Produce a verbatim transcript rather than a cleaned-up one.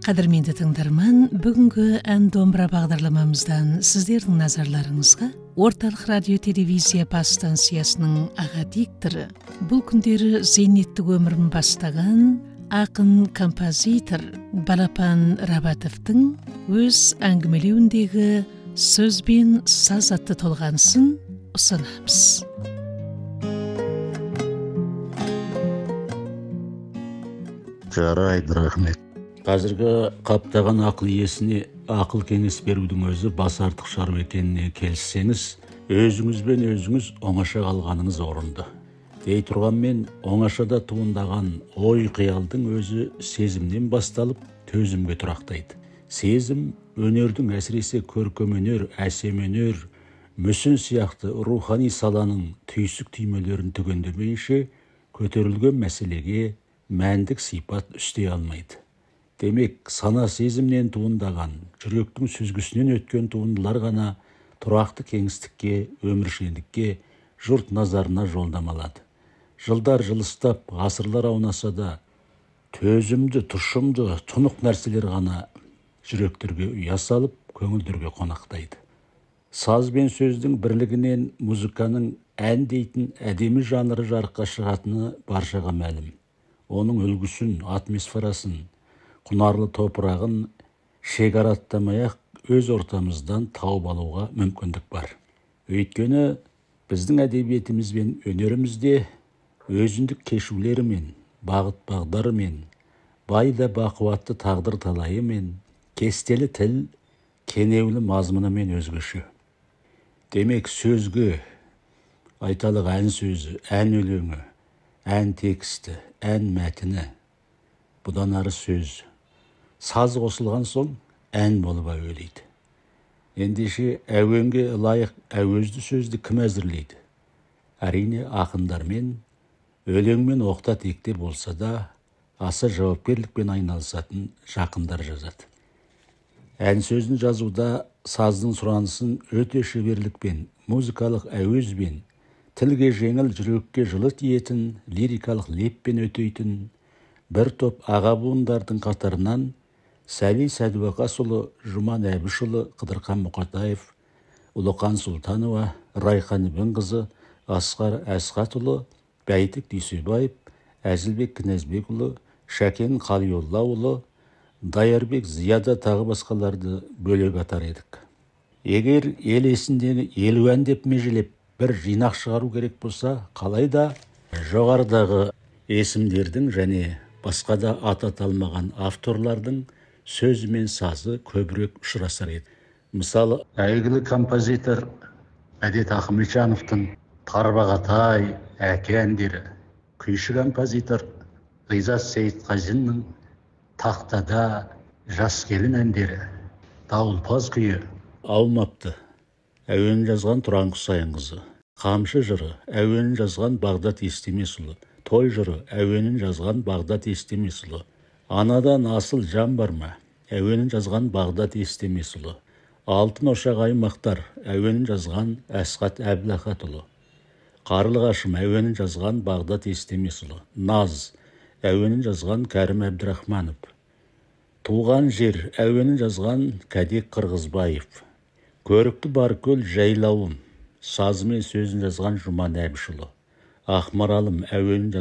Қадірменді тыңдарман, бүгінгі ән домбыра бағдарламамыздан сіздердің назарларыңызға орталық радио телевизия бас станциясының аға дикторы, бұл күндері зейнеттік өмірін бастаған ақын композитор Балапан Рабатовтың өз әңгімелеуіндегі сөз бен саз атты толғанысын ұсынамыз. Жарайды, рахмет. Қазіргі қаптаған ақыл иесіне ақыл кеңес берудің өзі бас артық шаруа екеніне келіссеңіз, өзіңізбен өзіңіз оңаша қалғаныңыз орынды. Дей тұрғанмен, оңашада туындаған ой қиялдың өзі сезімнен басталып, төзімге тұрақтайды. Сезім өнердің, әсіресе көркем өнер, әсем өнер, мүсін сияқты рухани саланың түйсік түймелерін түгендемейінше көтерілген мәселеге мәндік сипат үстей алмайды. Демек, сана сезімнен туындаған, жүректің сүзгісінен өткен туындылар ғана тұрақты кеңістікке, өміршеңдікке, жұрт назарына жолдамалады. Жылдар жылыстап, ғасырлар аунаса да, төзімді, тұшымды, тұнық нәрселер ғана жүректерге ұя салып, көңілдерге қонақтайды. Саз бен сөздің бірлігінен музыканың ән дейтін әдемі жанры жарыққа шығатыны баршаға мәлім. Оның үлгісін, атмосферасын, құнарлы топырағын шекараттамай-ақ өз ортамыздан тауып алуға мүмкіндік бар. Өйткені біздің әдебиетіміз бен өнерімізде өзіндік кешулерімен, бағыт-бағдарымен, бай да бақуатты тағдыр талайымен, кестелі тіл, кенеулі мазмұнымен өзгеше. Демек, сөзге, айталық ән сөзі, ән өлеңі, ән тексті, ән мәтіні, бұдан ары сөз. Саз қосылған соң ән болып әуелейді. Ендеше әуенге лайық әуезді сөзді кім әзірлейді? Әрине ақындармен, өлеңмен оқта-текте болса да, аса жауапкерлікпен айналысатын жақындар жазады. Ән сөзін жазуда саздың сұранысын өте шеберлікпен, музыкалық әуезбен, тілге жеңіл, жүрекке жылы тиетін, лирикалық леппен өтейтін бір топ аға буындардың қатарынан Сәби Сәдуақасұлы, Жұман Әбішұлы, Қыдырхан Мұқатаев, Ұлықан Сұлтанова, Райқан Ибінқызы, Асқар Әсқатұлы, Бәйтік Дүйсебаев, Әзілбек Кінәзбекұлы, Шәкен Қалиоллаұлы, Даярбек Зияда тағы басқаларды бөлек атар едік. Егер ел есіндегі елу ән деп межелеп бір жинақ шығару керек болса, қалайда жоғарыдағы есімдердің және басқа да аты аталмаған авторлардың сөзі мен сазы көбірек ұшырасар еді. Мысалы, әйгілі композитор Әдет Ахметжановтың Тарбағатай, Әке әндері, күйші композитор Ғизат Сейітқазинның Тақтада, Жас келін әндері, Дауылпаз күйі аумапты. Әуенін жазған Тұран Құсайынқызы, Қамшы жыры, әуенін жазған Бағдат Естемесұлы, Той жыры, әуенін жазған Бағдат Естемесұлы, Анадан асыл жан бар ма, әуенін жазған Бағдат Естемесұлы, Алтын ошақ аймақтар, әуенін жазған Әсқат Әбілақатұлы, Қарлығашым, әуенін жазған Бағдат Естемесұлы, Наз, әуенін жазған Кәрім Әбдірахманов, Туған жер, әуенін жазған Кәдек Қырғызбаев, Көрікті бар көл жайлауым, сазы мен сөзін жазған Жұман Әбішұлы, Ақмаралым, әуенін